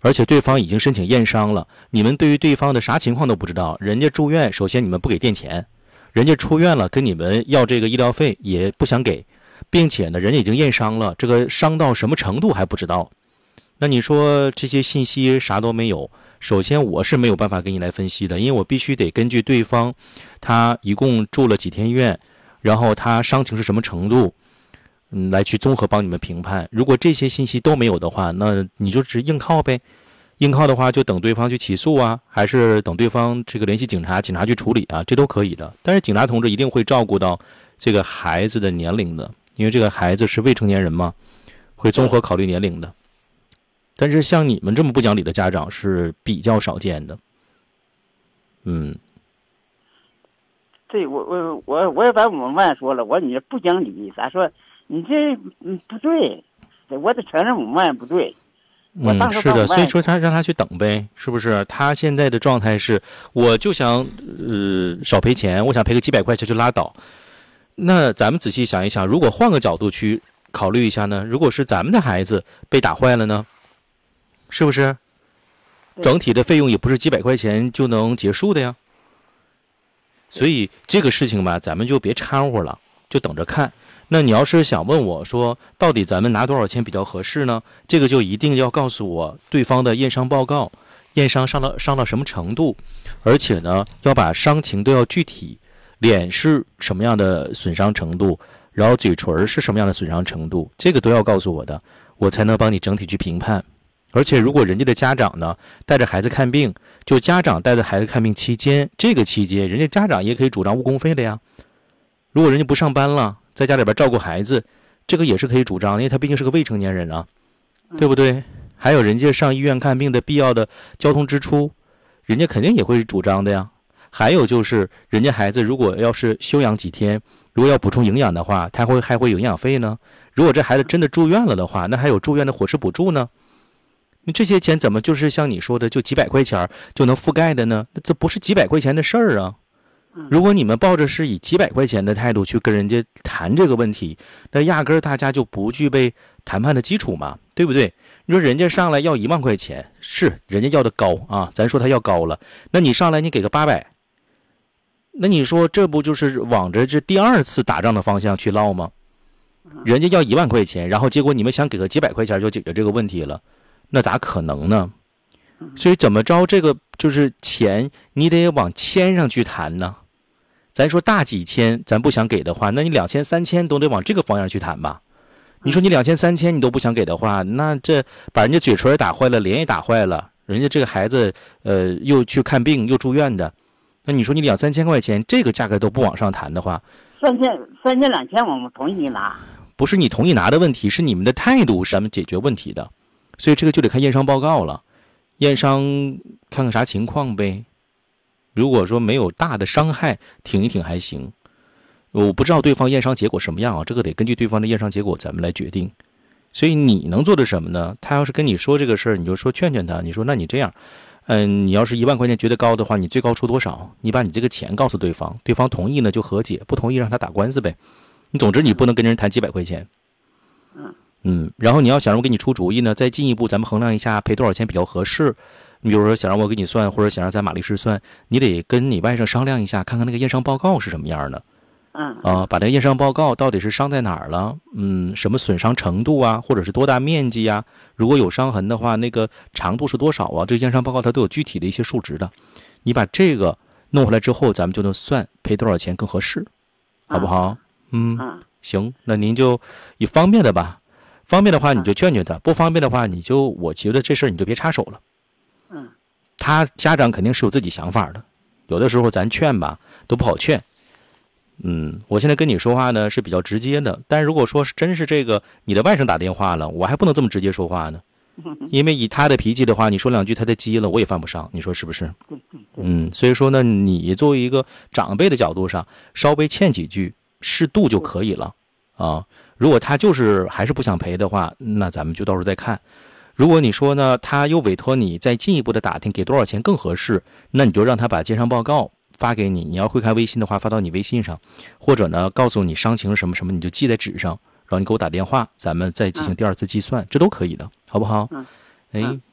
而且对方已经申请验伤了，你们对于对方的啥情况都不知道。人家住院，首先你们不给垫钱，人家出院了跟你们要这个医疗费也不想给，并且呢，人家已经验伤了，这个伤到什么程度还不知道。那你说这些信息啥都没有，首先我是没有办法给你来分析的，因为我必须得根据对方他一共住了几天院，然后他伤情是什么程度，来去综合帮你们评判。如果这些信息都没有的话，那你就只硬靠呗。硬靠的话，就等对方去起诉啊，还是等对方这个联系警察，警察去处理啊，这都可以的。但是警察同志一定会照顾到这个孩子的年龄的，因为这个孩子是未成年人嘛，会综合考虑年龄的。但是像你们这么不讲理的家长是比较少见的。 对，我也把我们妈说了，我说你不讲理，咋说你这不对，我得承认我妈不对。 是的，所以说他让他去等呗，是不是？他现在的状态是，我就想少赔钱，我想赔个几百块钱就拉倒。那咱们仔细想一想，如果换个角度去考虑一下呢？如果是咱们的孩子被打坏了呢？是不是？整体的费用也不是几百块钱就能结束的呀。所以这个事情吧，咱们就别掺和了，就等着看。那你要是想问我说，到底咱们拿多少钱比较合适呢？这个就一定要告诉我对方的验伤报告，验伤伤到什么程度，而且呢，要把伤情都要具体，脸是什么样的损伤程度，然后嘴唇是什么样的损伤程度，这个都要告诉我的，我才能帮你整体去评判。而且如果人家的家长呢带着孩子看病，就家长带着孩子看病期间，这个期间人家家长也可以主张误工费的呀。如果人家不上班了，在家里边照顾孩子，这个也是可以主张，因为他毕竟是个未成年人啊，对不对？还有人家上医院看病的必要的交通支出，人家肯定也会主张的呀。还有就是人家孩子如果要是休养几天，如果要补充营养的话，他还会有营养费呢。如果这孩子真的住院了的话，那还有住院的伙食补助呢。你这些钱怎么就是像你说的就几百块钱就能覆盖的呢？这不是几百块钱的事儿啊。如果你们抱着是以几百块钱的态度去跟人家谈这个问题，那压根儿大家就不具备谈判的基础嘛，对不对？你说人家上来要1万块钱，是人家要的高啊，咱说他要高了，那你上来你给个800，那你说这不就是往着这第二次打仗的方向去唠吗？人家要1万块钱，然后结果你们想给个几百块钱就解决这个问题了，那咋可能呢？所以怎么着，这个就是钱你得往千上去谈呢。咱说大几千咱不想给的话，那你2000、3000都得往这个方向去谈吧。你说你2000、3000你都不想给的话，那这把人家嘴唇打坏了，脸也打坏了，人家这个孩子又去看病又住院的，那你说你2、3千块钱这个价格都不往上谈的话 ，3000、2000我们同意拿。 不是你同意拿的问题，是你们的态度是咱们解决问题的。所以这个就得看验伤报告了，验伤看看啥情况呗。如果说没有大的伤害，挺一挺还行。我不知道对方验伤结果什么样啊，这个得根据对方的验伤结果咱们来决定。所以你能做的什么呢？他要是跟你说这个事儿，你就说劝劝他，你说那你这样，你要是1万块钱觉得高的话，你最高出多少？你把你这个钱告诉对方，对方同意呢就和解，不同意让他打官司呗。你总之你不能跟人谈几百块钱。然后你要想让我给你出主意呢，再进一步咱们衡量一下赔多少钱比较合适。你比如说想让我给你算，或者想让咱马律师算，你得跟你外甥商量一下，看看那个验伤报告是什么样的。把这个验伤报告到底是伤在哪儿了，什么损伤程度啊，或者是多大面积啊，如果有伤痕的话，那个长度是多少啊，这个验伤报告它都有具体的一些数值的。你把这个弄回来之后，咱们就能算赔多少钱更合适，好不好？行，那您就以方便的吧，方便的话你就劝劝他，不方便的话我觉得这事儿你就别插手了。他家长肯定是有自己想法的，有的时候咱劝吧都不好劝。我现在跟你说话呢是比较直接的，但如果说是真是这个你的外甥打电话了，我还不能这么直接说话呢，因为以他的脾气的话，你说2句他的急了，我也犯不上，你说是不是？所以说呢，你作为一个长辈的角度上，稍微劝几句，适度就可以了啊。如果他就是还是不想赔的话，那咱们就到时候再看。如果你说呢，他又委托你再进一步的打听给多少钱更合适，那你就让他把验伤报告发给你，你要会看微信的话发到你微信上，或者呢告诉你伤情什么什么，你就记在纸上，然后你给我打电话，咱们再进行第二次计算，这都可以的，好不好？